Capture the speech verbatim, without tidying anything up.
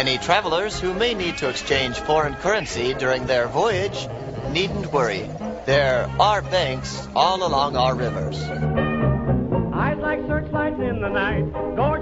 Any travelers who may need to exchange foreign currency during their voyage needn't worry. There are banks all along our rivers. Eyes like searchlights in the night. Go